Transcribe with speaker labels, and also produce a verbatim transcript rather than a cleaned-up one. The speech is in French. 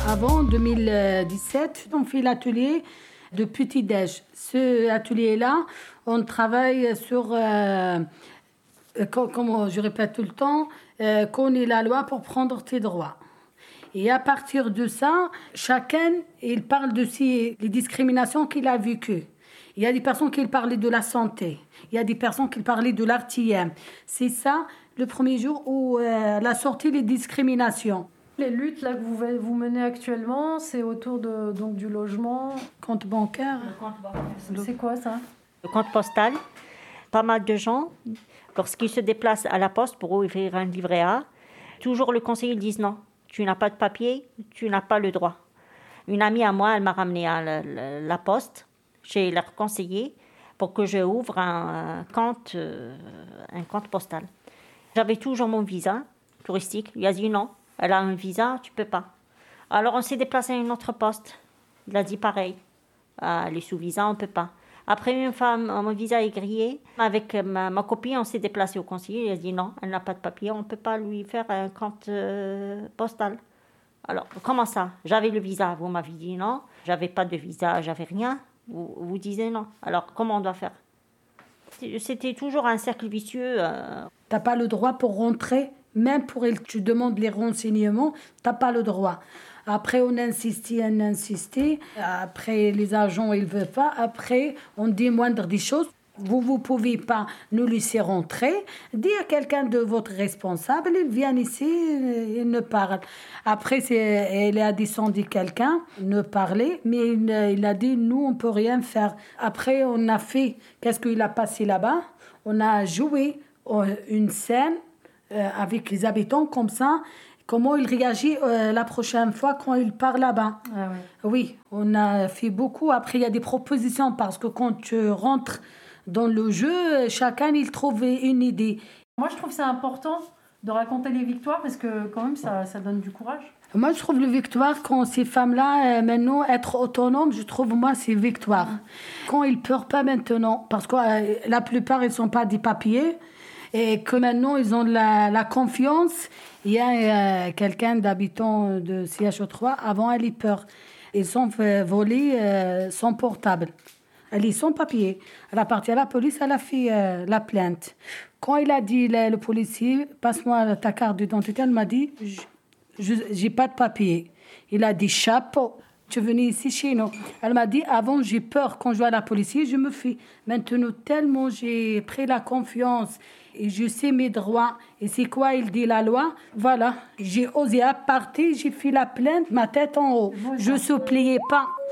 Speaker 1: Avant deux mille dix-sept, on fait l'atelier de petit-déj. Ce atelier-là, on travaille sur, euh, comme je répète tout le temps, euh, connaît la loi pour prendre tes droits. Et à partir de ça, chacun, il parle de ses, les discriminations qu'il a vécues. Il y a des personnes qui parlaient de la santé. Il y a des personnes qui parlaient de l'R T M. C'est ça, le premier jour où euh, la sortie des discriminations.
Speaker 2: Les luttes là, que vous, vous menez actuellement, c'est autour de, donc, du logement.
Speaker 1: Compte bancaire.
Speaker 3: Le compte bancaire.
Speaker 2: C'est quoi ça?
Speaker 3: Le compte postal. Pas mal de gens, lorsqu'ils se déplacent à la poste pour ouvrir un livret A, toujours le conseiller dit non, tu n'as pas de papier, tu n'as pas le droit. Une amie à moi, elle m'a ramené à la, la, la poste chez leur conseiller pour que je ouvre un compte, euh, un compte postal. J'avais toujours mon visa touristique. Il a dit non. Elle a un visa, tu peux pas. Alors on s'est déplacé à une autre poste. Il a dit pareil. Ah, les sous-visas, on peut pas. Après une femme, mon visa est grillé. Avec ma, ma copine, on s'est déplacé au conseiller. Il a dit non, elle n'a pas de papier, on peut pas lui faire un compte euh, postal. Alors comment ça? J'avais le visa, vous m'avez dit non. J'avais pas de visa, j'avais rien. Vous, vous disiez non. Alors comment on doit faire? C'était toujours un cercle vicieux. Euh...
Speaker 1: T'as pas le droit pour rentrer. Même pour elle, tu demandes les renseignements, tu n'as pas le droit. Après, on insistait, on insistait. Après, les agents, ils ne veulent pas. Après, on dit moindre des choses. Vous ne pouvez pas nous laisser rentrer. Dis à quelqu'un de votre responsable, il vient ici, il ne parle. Après, c'est, elle a descendu quelqu'un, ne parler, mais il, il a dit, nous, on ne peut rien faire. Après, on a fait, qu'est-ce qu'il a passé là-bas? On a joué une scène Euh, avec les habitants comme ça, comment ils réagissent euh, la prochaine fois quand ils partent là-bas.
Speaker 2: Ah ouais.
Speaker 1: Oui, on a fait beaucoup. Après, il y a des propositions parce que quand tu rentres dans le jeu, chacun, il trouve une idée.
Speaker 2: Moi, je trouve que c'est important de raconter les victoires parce que quand même, ça, ça donne du courage.
Speaker 1: Moi, je trouve le victoire quand ces femmes-là, euh, maintenant, être autonomes, je trouve, moi, c'est victoire. Mmh. Quand ils ne pleurent pas maintenant, parce que euh, la plupart, ils ne sont pas des papiers, et que maintenant, ils ont la, la confiance. Il y a euh, quelqu'un d'habitant de C H O trois, avant, elle a peur. Ils ont fait voler euh, son portable. Elle est sans papier. Elle a parti à la police, elle a fait euh, la plainte. Quand il a dit, le, le policier, passe-moi ta carte d'identité, elle m'a dit, je n'ai pas de papier. Il a dit, chapeau. Tu es venue ici chez nous. Elle m'a dit, avant, j'ai peur. Quand je vois la police, je me fuis. Maintenant, tellement j'ai pris la confiance et je sais mes droits. Et c'est quoi, il dit la loi. Voilà, j'ai osé à partir, j'ai fait la plainte, ma tête en haut. Je ne suppliais pas.